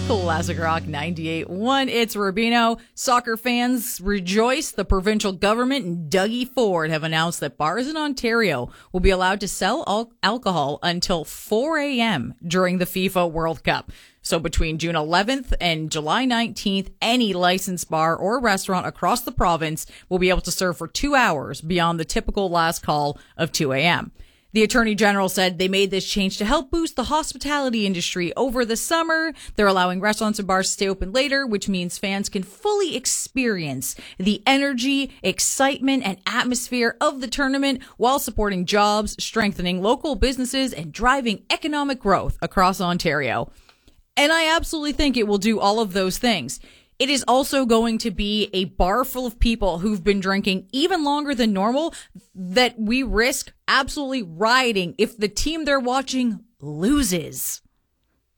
Classic Rock 98.1. It's Rubino. Soccer fans rejoice. The provincial government and Dougie Ford have announced that bars in Ontario will be allowed to sell alcohol until 4 a.m. during the FIFA World Cup. So between June 11th and July 19th, any licensed bar or restaurant across the province will be able to serve for 2 hours beyond the typical last call of 2 a.m. The Attorney General said they made this change to help boost the hospitality industry over the summer. They're allowing restaurants and bars to stay open later, which means fans can fully experience the energy, excitement, and atmosphere of the tournament while supporting jobs, strengthening local businesses, and driving economic growth across Ontario. And I absolutely think it will do all of those things. It is also going to be a bar full of people who've been drinking even longer than normal that we risk absolutely rioting if the team they're watching loses.